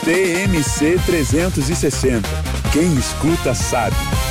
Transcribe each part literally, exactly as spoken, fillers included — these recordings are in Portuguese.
T M C trezentos e sessenta. Quem escuta sabe.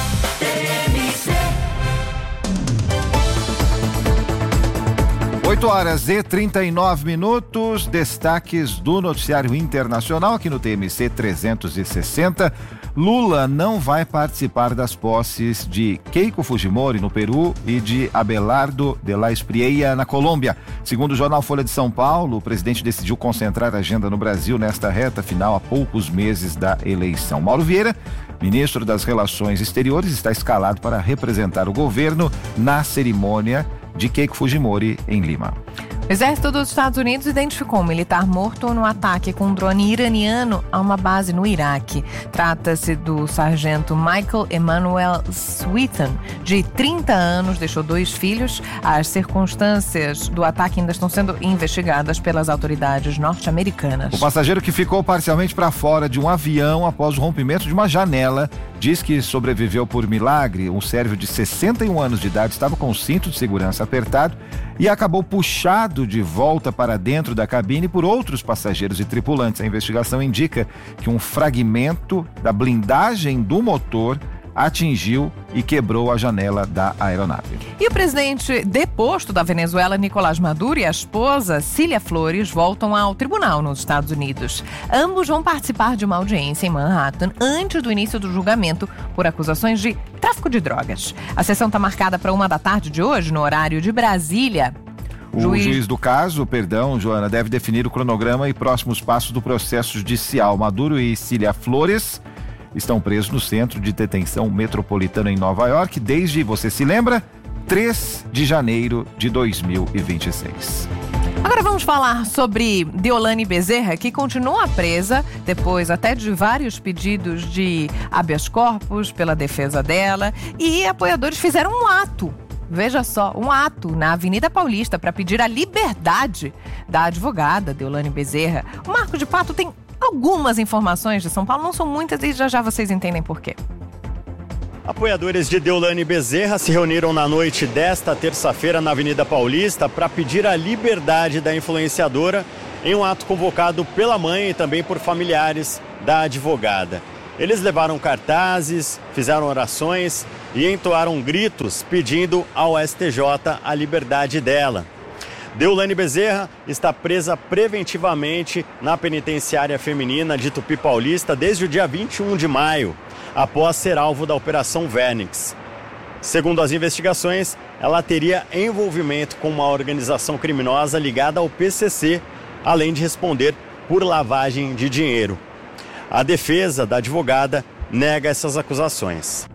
oito horas e trinta e nove minutos, destaques do noticiário internacional aqui no T M C trezentos e sessenta. Lula não vai participar das posses de Keiko Fujimori no Peru e de Abelardo de la Espriella na Colômbia. Segundo o jornal Folha de São Paulo, o presidente decidiu concentrar a agenda no Brasil nesta reta final a poucos meses da eleição. Mauro Vieira, ministro das Relações Exteriores, está escalado para representar o governo na cerimônia de Keiko Fujimori em Lima. O exército dos Estados Unidos identificou um militar morto no ataque com um drone iraniano a uma base no Iraque. Trata-se do sargento Michael Emmanuel Sweeten, de trinta anos, deixou dois filhos. As circunstâncias do ataque ainda estão sendo investigadas pelas autoridades norte-americanas. O passageiro que ficou parcialmente para fora de um avião após o rompimento de uma janela diz que sobreviveu por milagre. Um sérvio de sessenta e um anos de idade estava com o cinto de segurança apertado e acabou puxado de volta para dentro da cabine por outros passageiros e tripulantes. A investigação indica que um fragmento da blindagem do motor atingiu e quebrou a janela da aeronave. E o presidente deposto da Venezuela, Nicolás Maduro, e a esposa, Cília Flores, voltam ao tribunal nos Estados Unidos. Ambos vão participar de uma audiência em Manhattan antes do início do julgamento por acusações de tráfico de drogas. A sessão está marcada para uma da tarde de hoje, no horário de Brasília. O juiz... juiz do caso, perdão, Joana, deve definir o cronograma e próximos passos do processo judicial. Maduro e Cília Flores estão presos no Centro de Detenção Metropolitano em Nova York desde, você se lembra, três de janeiro de dois mil e vinte e seis. Agora vamos falar sobre Deolane Bezerra, que continua presa depois até de vários pedidos de habeas corpus pela defesa dela, e apoiadores fizeram um ato. Veja só, um ato na Avenida Paulista para pedir a liberdade da advogada Deolane Bezerra. O Marco de Pato tem algumas informações de São Paulo, não são muitas, e já já vocês entendem por quê. Apoiadores de Deolane Bezerra se reuniram na noite desta terça-feira na Avenida Paulista para pedir a liberdade da influenciadora em um ato convocado pela mãe e também por familiares da advogada. Eles levaram cartazes, fizeram orações e entoaram gritos pedindo ao S T J a liberdade dela. Deolane Bezerra está presa preventivamente na penitenciária feminina de Tupi Paulista desde o dia vinte e um de maio, após ser alvo da Operação Fênix. Segundo as investigações, ela teria envolvimento com uma organização criminosa ligada ao P C C, além de responder por lavagem de dinheiro. A defesa da advogada nega essas acusações.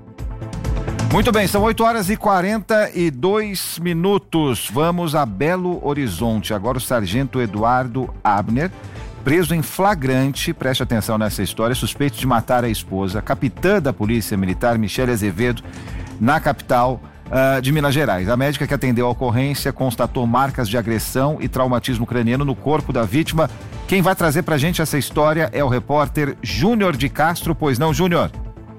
Muito bem, são oito horas e quarenta e dois minutos. Vamos a Belo Horizonte. Agora o sargento Eduardo Abner, preso em flagrante, preste atenção nessa história, suspeito de matar a esposa, capitã da Polícia Militar, Michele Azevedo, na capital uh, de Minas Gerais. A médica que atendeu a ocorrência constatou marcas de agressão e traumatismo craniano no corpo da vítima. Quem vai trazer pra gente essa história é o repórter Júnior de Castro. Pois não, Júnior?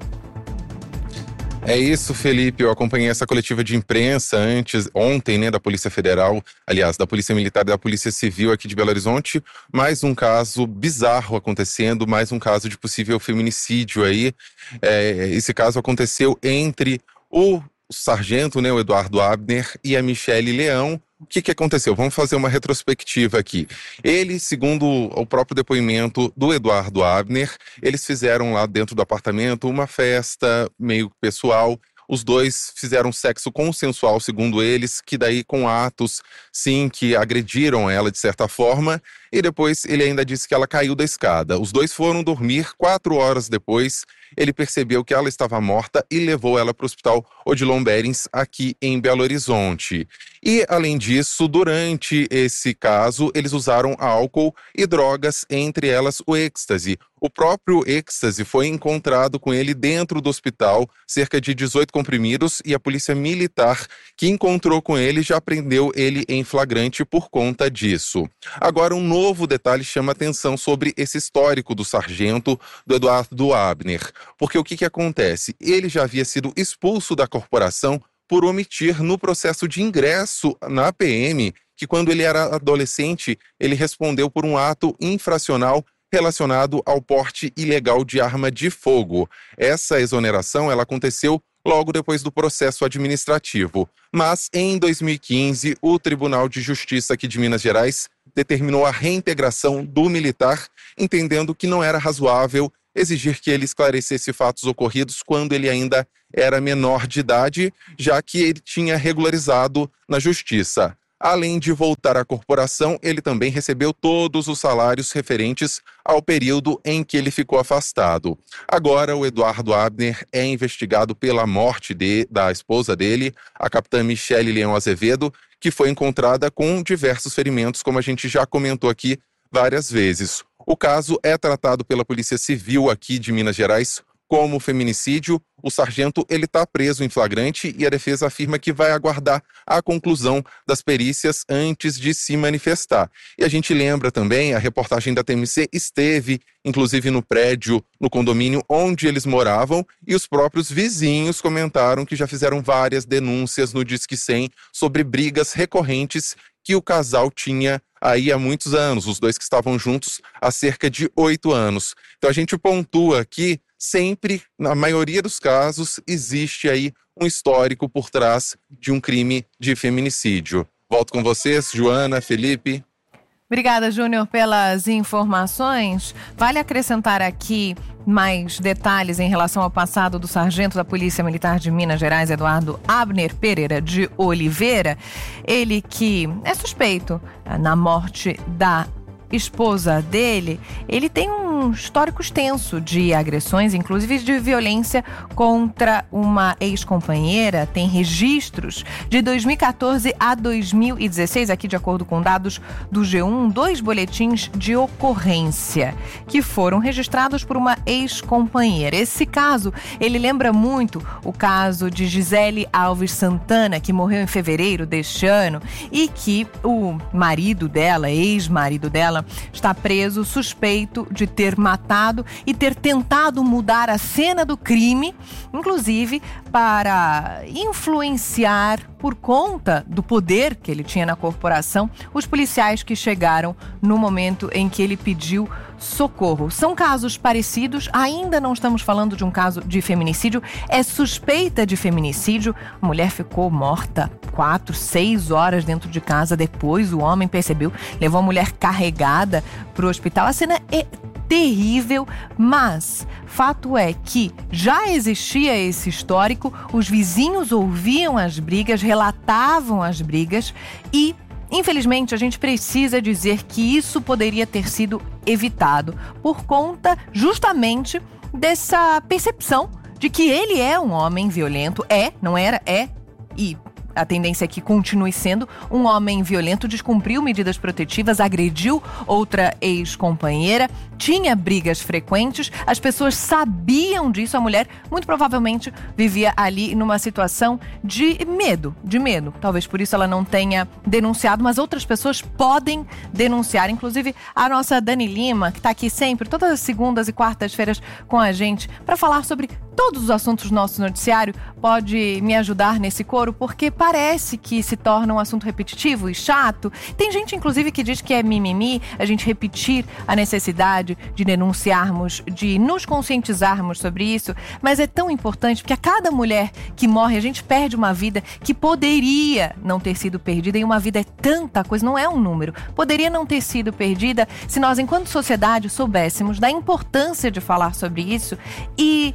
É isso, Felipe. Eu acompanhei essa coletiva de imprensa antes, ontem, né, da Polícia Federal, aliás, da Polícia Militar e da Polícia Civil aqui de Belo Horizonte. Mais um caso bizarro acontecendo, mais um caso de possível feminicídio aí. É, esse caso aconteceu entre o sargento, né, o Eduardo Abner, e a Michele Leão. O que que aconteceu? Vamos fazer uma retrospectiva aqui. Ele, segundo o próprio depoimento do Eduardo Abner, eles fizeram lá dentro do apartamento uma festa meio pessoal. Os dois fizeram sexo consensual, segundo eles, que daí com atos, sim, que agrediram ela de certa forma. E depois ele ainda disse que ela caiu da escada. Os dois foram dormir. Quatro horas depois, ele percebeu que ela estava morta e levou ela para o Hospital Odilon Berens, aqui em Belo Horizonte. E, além disso, durante esse caso, eles usaram álcool e drogas, entre elas o êxtase. O próprio êxtase foi encontrado com ele dentro do hospital, cerca de dezoito comprimidos, e a polícia militar que encontrou com ele já prendeu ele em flagrante por conta disso. Agora, um novo detalhe chama atenção sobre esse histórico do sargento, do Eduardo Abner. Porque o que que acontece? Ele já havia sido expulso da corporação por omitir no processo de ingresso na P M, que quando ele era adolescente, ele respondeu por um ato infracional relacionado ao porte ilegal de arma de fogo. Essa exoneração ela aconteceu logo depois do processo administrativo. Mas, em dois mil e quinze, o Tribunal de Justiça aqui de Minas Gerais determinou a reintegração do militar, entendendo que não era razoável exigir que ele esclarecesse fatos ocorridos quando ele ainda era menor de idade, já que ele tinha regularizado na Justiça. Além de voltar à corporação, ele também recebeu todos os salários referentes ao período em que ele ficou afastado. Agora, o Eduardo Abner é investigado pela morte de, da esposa dele, a capitã Michele Leão Azevedo, que foi encontrada com diversos ferimentos, como a gente já comentou aqui várias vezes. O caso é tratado pela Polícia Civil aqui de Minas Gerais como feminicídio. O sargento ele está preso em flagrante e a defesa afirma que vai aguardar a conclusão das perícias antes de se manifestar. E a gente lembra também, a reportagem da T M C esteve, inclusive no prédio, no condomínio onde eles moravam, e os próprios vizinhos comentaram que já fizeram várias denúncias no Disque cem sobre brigas recorrentes que o casal tinha aí há muitos anos, os dois que estavam juntos há cerca de oito anos. Então a gente pontua aqui, sempre, na maioria dos casos, existe aí um histórico por trás de um crime de feminicídio. Volto com vocês, Joana, Felipe. Obrigada, Júnior, pelas informações. Vale acrescentar aqui mais detalhes em relação ao passado do sargento da Polícia Militar de Minas Gerais, Eduardo Abner Pereira de Oliveira. Ele que é suspeito na morte da esposa dele. Ele tem um histórico extenso de agressões, inclusive de violência contra uma ex-companheira. Tem registros de dois mil e catorze a dois mil e dezesseis, aqui de acordo com dados do G um, dois boletins de ocorrência que foram registrados por uma ex-companheira. Esse caso, ele lembra muito o caso de Gisele Alves Santana, que morreu em fevereiro deste ano e que o marido dela, ex-marido dela, está preso suspeito de ter matado e ter tentado mudar a cena do crime, inclusive para influenciar, por conta do poder que ele tinha na corporação, os policiais que chegaram no momento em que ele pediu socorro. São casos parecidos, ainda não estamos falando de um caso de feminicídio, é suspeita de feminicídio. A mulher ficou morta quatro, seis horas dentro de casa, depois o homem percebeu, levou a mulher carregada para o hospital. A cena é terrível, mas fato é que já existia esse histórico, os vizinhos ouviam as brigas, relatavam as brigas e, infelizmente, a gente precisa dizer que isso poderia ter sido evitado por conta justamente dessa percepção de que ele é um homem violento, é, não era, é, e a tendência é que continue sendo um homem violento, descumpriu medidas protetivas, agrediu outra ex-companheira, tinha brigas frequentes, as pessoas sabiam disso, a mulher muito provavelmente vivia ali numa situação de medo, de medo. Talvez por isso ela não tenha denunciado, mas outras pessoas podem denunciar, inclusive a nossa Dani Lima, que está aqui sempre, todas as segundas e quartas-feiras com a gente, para falar sobre todos os assuntos do nosso noticiário. Pode me ajudar nesse coro, porque parece que se torna um assunto repetitivo e chato. Tem gente, inclusive, que diz que é mimimi a gente repetir a necessidade de denunciarmos, de nos conscientizarmos sobre isso, mas é tão importante, porque a cada mulher que morre, a gente perde uma vida que poderia não ter sido perdida, e uma vida é tanta coisa, não é um número. Poderia não ter sido perdida se nós, enquanto sociedade, soubéssemos da importância de falar sobre isso e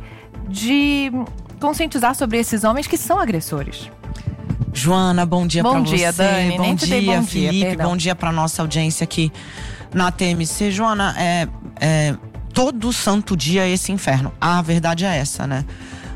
de conscientizar sobre esses homens que são agressores. Joana, bom dia para você. Bom dia, Dani. Bom Nem dia, te dei bom Felipe. dia, perdão. Bom dia para nossa audiência aqui na T M C. Joana, é, é todo santo dia esse inferno. A verdade é essa, né?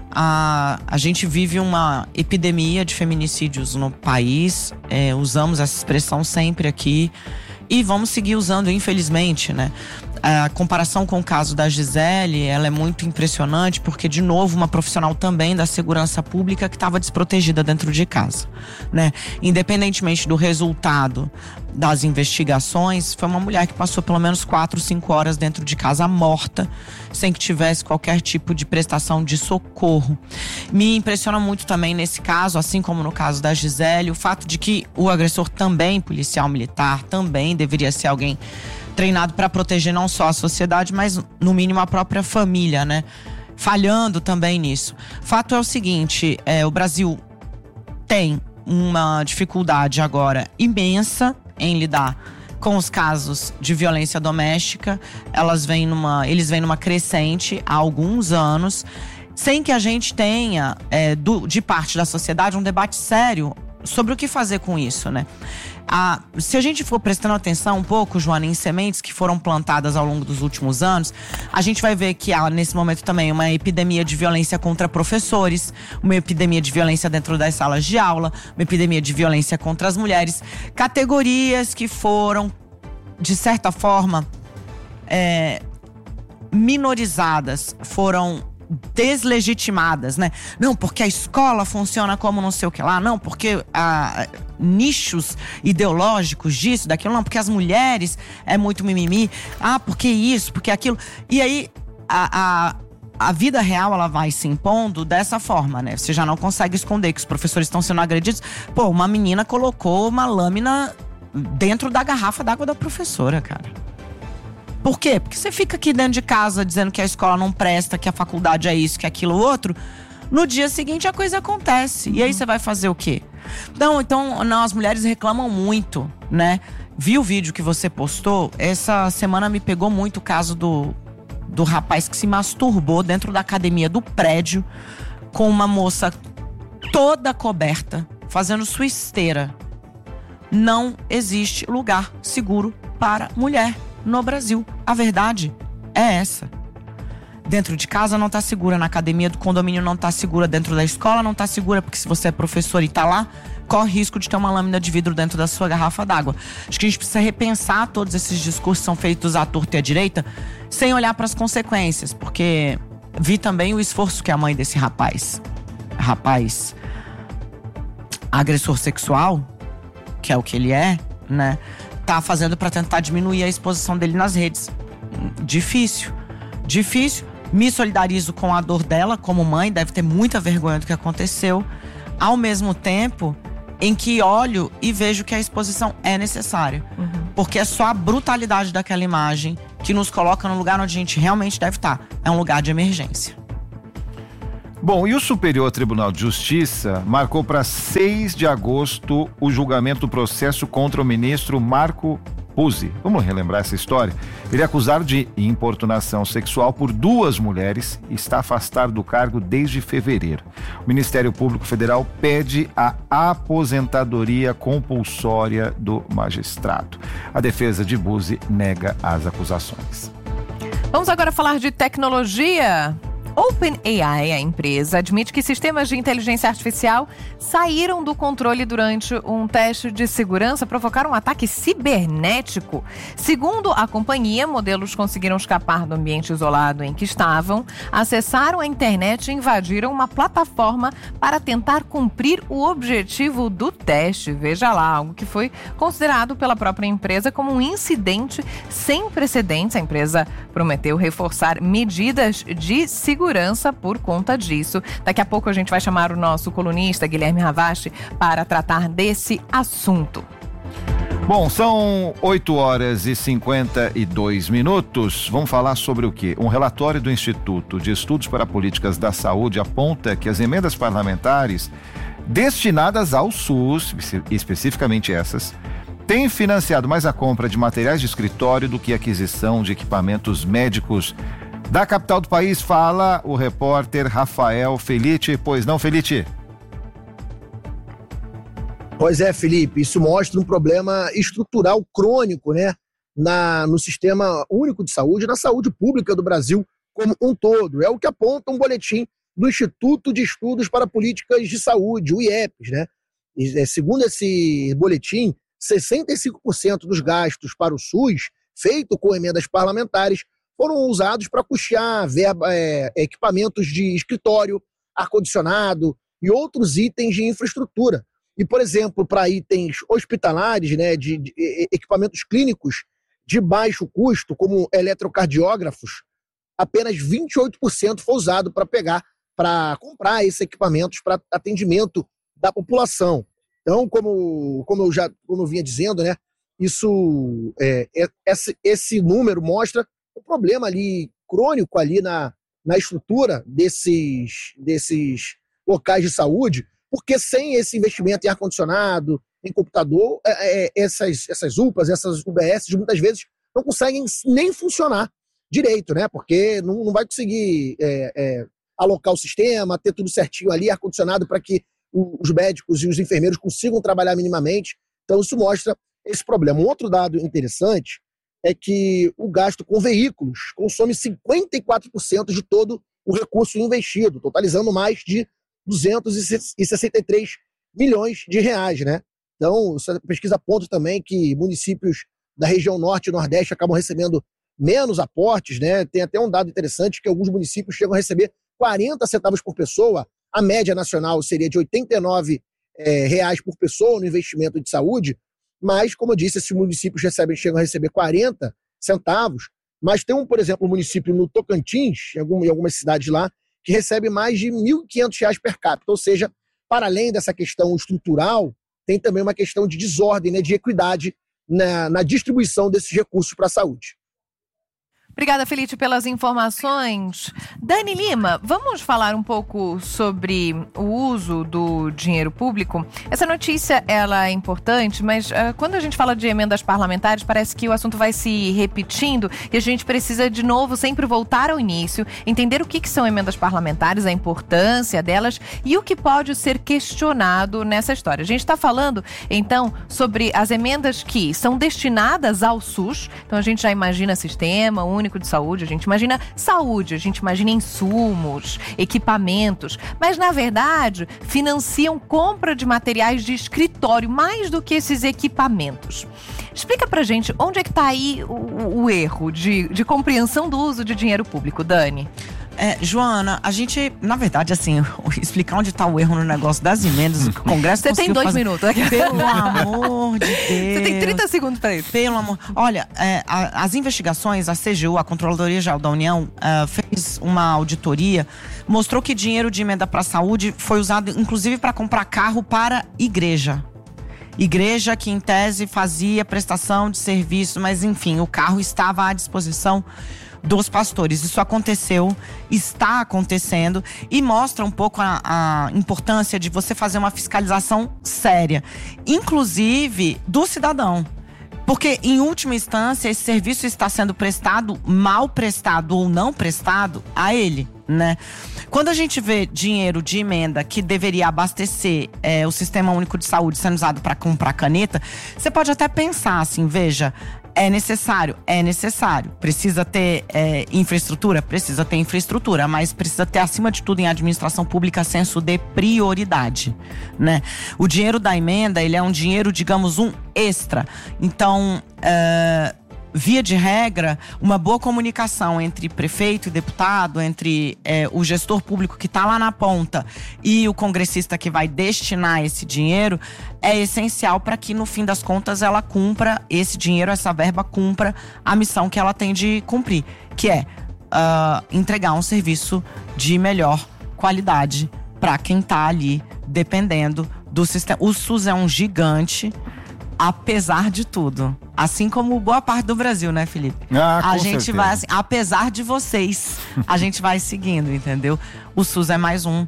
A, a gente vive uma epidemia de feminicídios no país. É, usamos essa expressão sempre aqui e vamos seguir usando, infelizmente, né? A comparação com o caso da Gisele, ela é muito impressionante porque, de novo, uma profissional também da segurança pública que estava desprotegida dentro de casa, né? Independentemente do resultado das investigações, foi uma mulher que passou pelo menos quatro, cinco horas dentro de casa morta, sem que tivesse qualquer tipo de prestação de socorro. Me impressiona muito também nesse caso, assim como no caso da Gisele, o fato de que o agressor também, policial militar, também deveria ser alguém treinado para proteger não só a sociedade, mas no mínimo a própria família, né? Falhando também nisso. Fato é o seguinte, é, o Brasil tem uma dificuldade agora imensa em lidar com os casos de violência doméstica. Elas vêm numa, eles vêm numa crescente há alguns anos, sem que a gente tenha, é, do, de parte da sociedade, um debate sério sobre o que fazer com isso, né? Ah, se a gente for prestando atenção um pouco, Joana, em sementes que foram plantadas ao longo dos últimos anos, a gente vai ver que há, nesse momento também, uma epidemia de violência contra professores, uma epidemia de violência dentro das salas de aula, uma epidemia de violência contra as mulheres. Categorias que foram, de certa forma, é, minorizadas, foram deslegitimadas, né? Não, porque a escola funciona como não sei o que lá, não, porque ah, nichos ideológicos disso, daquilo, não, porque as mulheres é muito mimimi, ah, porque isso, porque aquilo. E aí, a, a, a vida real, ela vai se impondo dessa forma, né? Você já não consegue esconder que os professores estão sendo agredidos. Pô, uma menina colocou uma lâmina dentro da garrafa d'água da professora, cara. Por quê? Porque você fica aqui dentro de casa dizendo que a escola não presta, que a faculdade é isso, que aquilo outro. No dia seguinte a coisa acontece. E aí você vai fazer o quê? Não, então não, as mulheres reclamam muito, né? Vi o vídeo que você postou. Essa semana me pegou muito o caso do, do rapaz que se masturbou dentro da academia do prédio com uma moça toda coberta, fazendo sua esteira. Não existe lugar seguro para mulher no Brasil. A verdade é essa. Dentro de casa não tá segura, na academia do condomínio não tá segura, dentro da escola não tá segura, porque se você é professor e tá lá, corre risco de ter uma lâmina de vidro dentro da sua garrafa d'água. Acho que a gente precisa repensar todos esses discursos que são feitos à torta e à direita, sem olhar para as consequências, porque vi também o esforço que a mãe desse rapaz, rapaz agressor sexual, que é o que ele é, né, tá fazendo para tentar diminuir a exposição dele nas redes. Difícil, difícil. Me solidarizo com a dor dela como mãe, deve ter muita vergonha do que aconteceu. Ao mesmo tempo em que olho e vejo que a exposição é necessária. Uhum. Porque é só a brutalidade daquela imagem que nos coloca no lugar onde a gente realmente deve estar. É um lugar de emergência. Bom, e o Superior Tribunal de Justiça marcou para seis de agosto o julgamento do processo contra o ministro Marco Puzzi. Vamos relembrar essa história? Ele é acusado de importunação sexual por duas mulheres e está afastado do cargo desde fevereiro. O Ministério Público Federal pede a aposentadoria compulsória do magistrado. A defesa de Puzzi nega as acusações. Vamos agora falar de tecnologia. OpenAI, a empresa, admite que sistemas de inteligência artificial saíram do controle durante um teste de segurança, provocaram um ataque cibernético. Segundo a companhia, modelos conseguiram escapar do ambiente isolado em que estavam, acessaram a internet e invadiram uma plataforma para tentar cumprir o objetivo do teste. Veja lá, algo que foi considerado pela própria empresa como um incidente sem precedentes. A empresa prometeu reforçar medidas de segurança segurança por conta disso. Daqui a pouco a gente vai chamar o nosso colunista Guilherme Ravache para tratar desse assunto. Bom, são oito horas e cinquenta e dois minutos. Vamos falar sobre o quê? Um relatório do Instituto de Estudos para Políticas da Saúde aponta que as emendas parlamentares destinadas ao SUS, especificamente essas, têm financiado mais a compra de materiais de escritório do que a aquisição de equipamentos médicos. Da capital do país fala o repórter Rafael Felite. Pois não, Felite? Pois é, Felipe, isso mostra um problema estrutural crônico, né, na, no Sistema Único de Saúde, na saúde pública do Brasil como um todo. É o que aponta um boletim do Instituto de Estudos para Políticas de Saúde, o I E P S, né? E, segundo esse boletim, sessenta e cinco por cento dos gastos para o SUS, feito com emendas parlamentares, foram usados para custear verba, é, equipamentos de escritório, ar-condicionado e outros itens de infraestrutura. E, por exemplo, para itens hospitalares, né, de, de equipamentos clínicos de baixo custo, como eletrocardiógrafos, apenas vinte e oito por cento foi usado para pegar, para comprar esses equipamentos para atendimento da população. Então, como, como eu já como eu vinha dizendo, né, isso, é, é, esse, esse número mostra um problema ali crônico ali na, na estrutura desses, desses locais de saúde, porque sem esse investimento em ar-condicionado, em computador, é, é, essas, essas U P As, essas U B S, muitas vezes não conseguem nem funcionar direito, né? Porque não, não vai conseguir é, é, alocar o sistema, ter tudo certinho ali, ar-condicionado, para que os médicos e os enfermeiros consigam trabalhar minimamente. Então isso mostra esse problema. Um outro dado interessante é que o gasto com veículos consome cinquenta e quatro por cento de todo o recurso investido, totalizando mais de duzentos e sessenta e três milhões de reais, né? Então, essa pesquisa aponta também que municípios da região norte e nordeste acabam recebendo menos aportes, né? Tem até um dado interessante que alguns municípios chegam a receber quarenta centavos por pessoa. A média nacional seria de oitenta e nove é, reais por pessoa no investimento de saúde, mas, como eu disse, esses municípios recebem, chegam a receber quarenta centavos, mas tem, um, por exemplo, um município no Tocantins, em, algum, em algumas cidades lá, que recebe mais de mil e quinhentos reais per capita. Ou seja, para além dessa questão estrutural, tem também uma questão de desordem, né, de equidade na, na distribuição desses recursos para a saúde. Obrigada, Felipe, pelas informações. Dani Lima, vamos falar um pouco sobre o uso do dinheiro público. Essa notícia, ela é importante, mas uh, quando a gente fala de emendas parlamentares, parece que o assunto vai se repetindo e a gente precisa, de novo, sempre voltar ao início, entender o que, que são emendas parlamentares, a importância delas e o que pode ser questionado nessa história. A gente está falando, então, sobre as emendas que são destinadas ao SUS. Então, a gente já imagina sistema único de saúde, a gente imagina saúde, a gente imagina insumos, equipamentos, mas na verdade financiam compra de materiais de escritório mais do que esses equipamentos. Explica pra gente onde é que tá aí o, o erro de, de compreensão do uso de dinheiro público, Dani. É, Joana, a gente, na verdade, assim, explicar onde está o erro no negócio das emendas, o Congresso Você tem dois fazer... minutos. Pelo amor de Deus. Você tem trinta segundos para isso. Pelo amor. Olha, é, a, as investigações, a C G U, a Controladoria Geral da União, uh, fez uma auditoria, mostrou que dinheiro de emenda para a saúde foi usado, inclusive, para comprar carro para igreja. Igreja que, em tese, fazia prestação de serviço, mas, enfim, o carro estava à disposição dos pastores. Isso aconteceu, está acontecendo e mostra um pouco a, a importância de você fazer uma fiscalização séria, inclusive do cidadão. Porque, em última instância, esse serviço está sendo prestado, mal prestado ou não prestado, a ele, né? Quando a gente vê dinheiro de emenda que deveria abastecer é, o Sistema Único de Saúde sendo usado para comprar caneta, você pode até pensar assim, veja, é necessário? É necessário. Precisa ter é, infraestrutura? Precisa ter infraestrutura, mas precisa ter, acima de tudo, em administração pública, senso de prioridade, né? O dinheiro da emenda, ele é um dinheiro, digamos, um extra. Então, é, via de regra, uma boa comunicação entre prefeito e deputado, entre é, o gestor público que está lá na ponta e o congressista que vai destinar esse dinheiro é essencial para que, no fim das contas, ela cumpra esse dinheiro, essa verba cumpra a missão que ela tem de cumprir, que é uh, entregar um serviço de melhor qualidade para quem está ali dependendo do sistema. O SUS é um gigante, apesar de tudo. Assim como boa parte do Brasil, né, Felipe? Ah, com a gente certeza. vai assim, apesar de vocês, a gente vai seguindo, entendeu? O SUS é mais um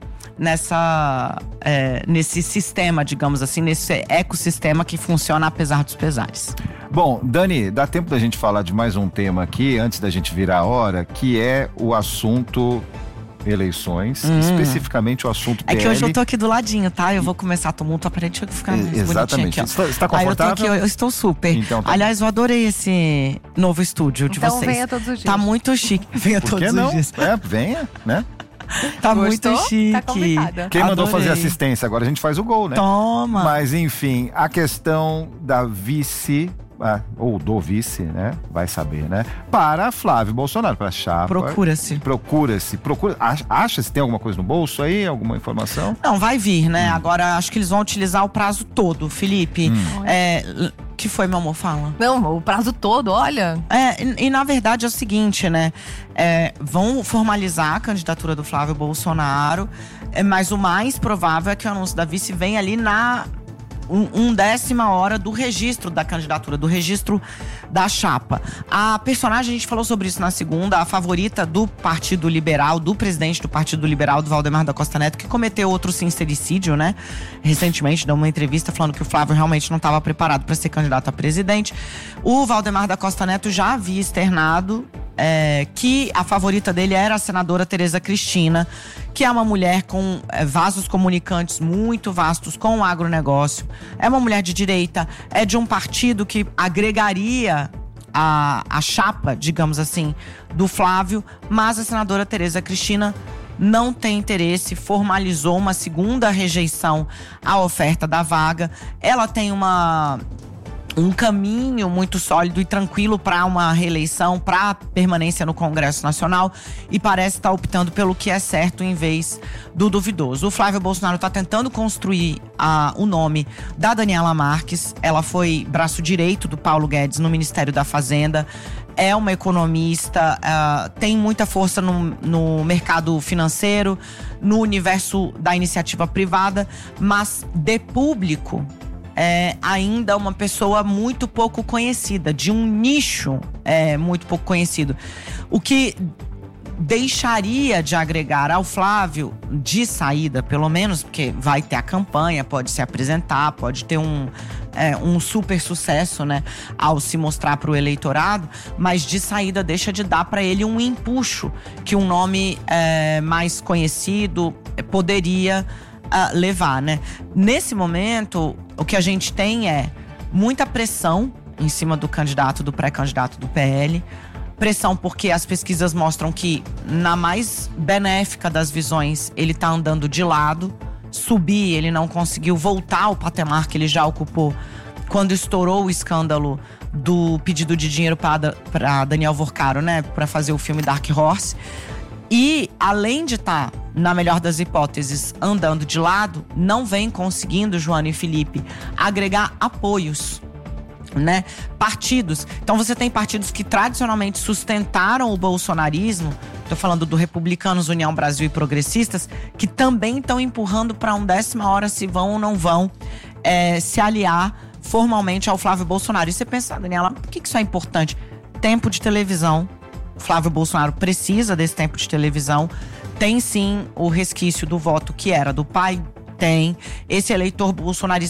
nessa, é, nesse sistema, digamos assim, nesse ecossistema que funciona apesar dos pesares. Bom, Dani, dá tempo da gente falar de mais um tema aqui, antes da gente virar a hora, que é o assunto eleições, hum. especificamente o assunto P L. É que hoje eu tô aqui do ladinho, tá? Eu vou começar a tumulto, para deixa eu ficar mais exatamente. Aqui, você está confortável? Aí eu tô aqui, eu estou super. Então, tá. Aliás, eu adorei esse novo estúdio de então, vocês. Venha todos os dias. Tá muito chique. Venha Por todos que não? os dias. É, venha, né? Tá Gostou? muito chique. Tá convidada. Quem mandou Adorei. fazer assistência? Agora a gente faz o gol, né? Toma! Mas enfim, a questão da vice, ah, ou do vice, né? Vai saber, né? Para Flávio Bolsonaro, para a chapa. Procura-se. Procura-se. Procura, acha se tem alguma coisa no bolso aí? Alguma informação? Não, vai vir, né? Hum. Agora acho que eles vão utilizar o prazo todo, Felipe. Hum. É, que foi, meu amor? Fala. Não, o prazo todo, olha. É, e, e na verdade é o seguinte, né? É, vão formalizar a candidatura do Flávio Bolsonaro, é, mas o mais provável é que o anúncio da vice venha ali na um, um décima hora do registro da candidatura, do registro da chapa. A personagem, a gente falou sobre isso na segunda, a favorita do Partido Liberal, do presidente do Partido Liberal, do Valdemar da Costa Neto, que cometeu outro sincericídio, né? Recentemente, deu uma entrevista falando que o Flávio realmente não estava preparado para ser candidato a presidente. O Valdemar da Costa Neto já havia externado É, que a favorita dele era a senadora Tereza Cristina, que é uma mulher com é, vasos comunicantes muito vastos com o agronegócio, é uma mulher de direita, é de um partido que agregaria a, a chapa, digamos assim, do Flávio, mas a senadora Tereza Cristina não tem interesse, formalizou uma segunda rejeição à oferta da vaga. Ela tem uma... um caminho muito sólido e tranquilo para uma reeleição, para permanência no Congresso Nacional, e parece estar optando pelo que é certo em vez do duvidoso. O Flávio Bolsonaro está tentando construir a, o nome da Daniela Marques. Ela foi braço direito do Paulo Guedes no Ministério da Fazenda, é uma economista, uh, tem muita força no, no mercado financeiro, no universo da iniciativa privada, mas de público é ainda uma pessoa muito pouco conhecida, de um nicho é, muito pouco conhecido. O que deixaria de agregar ao Flávio, de saída pelo menos, porque vai ter a campanha, pode se apresentar, pode ter um, é, um super sucesso, né, ao se mostrar para o eleitorado, mas de saída deixa de dar para ele um empuxo que um nome é, mais conhecido poderia uh, levar, né? Nesse momento, o que a gente tem é muita pressão em cima do candidato, do pré-candidato do P L. Pressão porque as pesquisas mostram que, na mais benéfica das visões, ele está andando de lado. Subir, ele não conseguiu voltar ao patamar que ele já ocupou quando estourou o escândalo do pedido de dinheiro para Daniel Vorcaro, né, para fazer o filme Dark Horse. E, além de estar, tá, na melhor das hipóteses, andando de lado, não vem conseguindo, Joana e Felipe, agregar apoios, né? Partidos. Então você tem partidos que tradicionalmente sustentaram o bolsonarismo, tô falando do Republicanos, União Brasil e Progressistas, que também estão empurrando para um décima hora se vão ou não vão é, se aliar formalmente ao Flávio Bolsonaro. E você pensa, Daniela, por que isso é importante? Tempo de televisão. Flávio Bolsonaro precisa desse tempo de televisão. Tem sim o resquício do voto que era do pai. Tem. Esse eleitor bolsonarista